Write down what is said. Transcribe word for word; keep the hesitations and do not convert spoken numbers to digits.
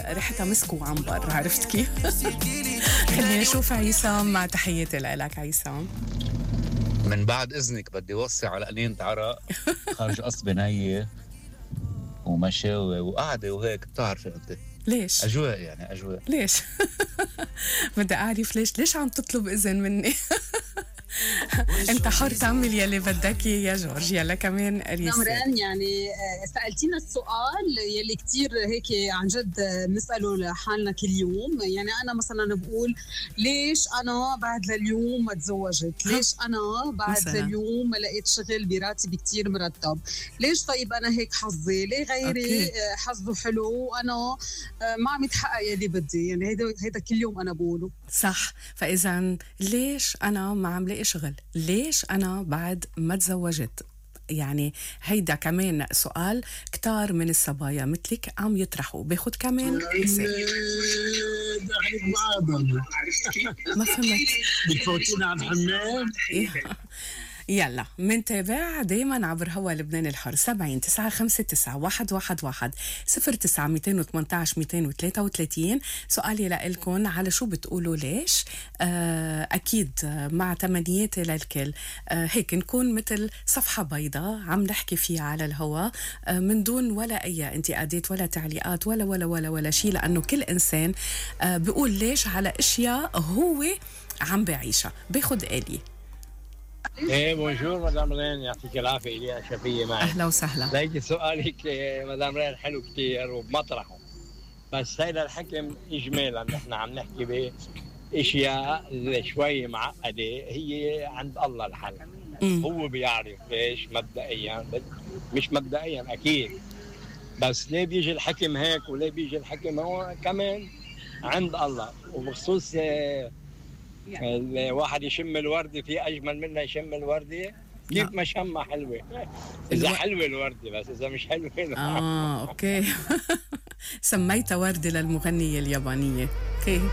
ريحتها مسك وعنبر، عرفت كيف؟ خلينا نشوف عصام مع تحياتي لك عصام. من بعد إذنك بدي وصي على قنينة عرق خارج قصبة نية ومشاوي وقعدة وهيك، بتعرفي أنت ليش؟ أجواء يعني أجواء. ليش؟ بدي أعرف ليش ليش عم تطلب إذن مني؟ أنت حر تعمل يلي بدك يا جورج. يلا كمان ريسة نمران، يعني سألتينا السؤال يلي كتير هيك عن جد نسأله لحالنا كل يوم. يعني أنا مثلا بقول ليش أنا بعد لليوم ما تزوجت؟ ليش أنا بعد مثلاً لليوم ما لقيت شغل براتب كتير مرتب؟ ليش طيب أنا هيك حظي؟ ليه غيري أوكي. حظه حلو وأنا ما عم يتحقق يلي بدي؟ يعني هيدا هيدا كل يوم أنا بقوله. صح. فإذا ليش أنا ما عم لاقي شغل؟ ليش أنا بعد ما تزوجت؟ يعني هيدا كمان سؤال كتار من الصبايا مثلك عم يطرحوا. باخد كمان ما فهمت. بتفوتينا على الحمام. يلا منتابع دايما عبر هوا لبنان الحر. سبعين تسعة خمسة تسعة واحد واحد واحد صفر تسعة ميتين وثمانتعش ميتين وثلاثة وثلاثين. سؤالي لإلكن على شو بتقولوا ليش. آه أكيد مع تمنياتي للكل. آه هيك نكون مثل صفحة بيضاء عم نحكي فيها على الهوا آه من دون ولا أي انتقادات ولا تعليقات ولا ولا ولا ولا شيء، لأنه كل إنسان آه بيقول ليش على أشياء هو عم بعيشها. باخد آلي. ايه بونجور مدام رين، يعطيك العافيه. إليا شفيه معي. اهلا وسهلا. لقيت سؤالك مدام رين حلو كتير وبمطرحه، بس هيدا الحكم اجمالا نحن عم نحكي باشياء شوي معقده، هي عند الله الحل. م. هو بيعرف ليش مبدئيا، مش مبدئيا اكيد، بس ليه بيجي الحكم هيك وليه بيجي الحكم هو كمان عند الله. وبخصوص الواحد يشم الوردة، في أجمل منه يشم الوردة. كيف ما شمها حلوة إذا الو... حلوة الوردة، بس إذا مش حلوة آه أوكي. سميتها وردة للمغنية اليابانية. أوكي